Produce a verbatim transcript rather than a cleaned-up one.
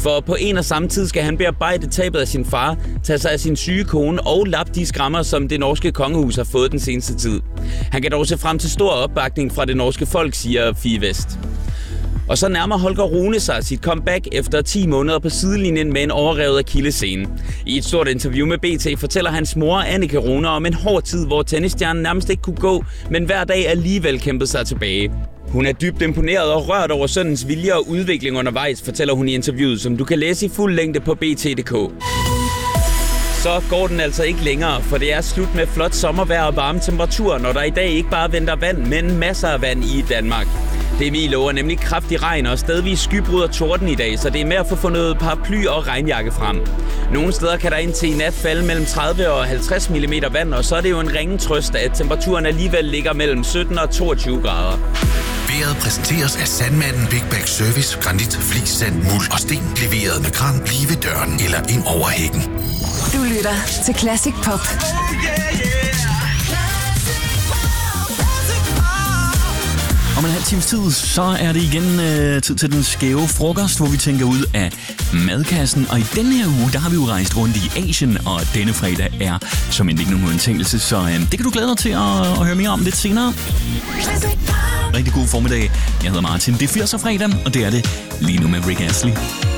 For på en og samme tid skal han bearbejde tabet af sin far, tage sig af sin syge kone og lappe de skrammer, som det norske kongehus har fået den seneste tid. Han kan dog se frem til stor opbakning fra det norske folk, siger Fie Vest. Og så nærmer Holger Rune sig sit comeback efter ti måneder på sidelinjen med en overrevet akillessene. I et stort interview med B T fortæller hans mor, Annika Rune, om en hård tid, hvor tennisstjernen nærmest ikke kunne gå, men hver dag alligevel kæmpede sig tilbage. Hun er dybt imponeret og rørt over sønnens vilje og udvikling undervejs, fortæller hun i interviewet, som du kan læse i fuld længde på B T punktum d k. Så går den altså ikke længere, for det er slut med flot sommervejr og varme temperaturer, når der i dag ikke bare venter vand, men masser af vand i Danmark. D M I lover nemlig kraftig regn og stadigvis skybrud og torden i dag, så det er med at få fundet paraply og regnjakke frem. Nogle steder kan der indtil i nat falde mellem tredive og halvtreds millimeter vand, og så er det jo en ringe trøst, at temperaturen alligevel ligger mellem sytten og toogtyve grader. Vejret præsenteres af Sandmanden Big Bag Service, granit, flis, sand, muld og sten. Leveret med kran lige ved døren eller ind over hækken. Du lytter til Classic Pop. Om en halv times tid, så er det igen øh, tid til den skæve frokost, hvor vi tænker ud af madkassen. Og i denne her uge, der har vi jo rejst rundt i Asien, og denne fredag er som end ikke nogen undtagelse. Så øh, det kan du glæde dig til at, at høre mere om lidt senere. Rigtig god formiddag. Jeg hedder Martin. Det er firserne fredag, og det er det lige nu med Rick Astley.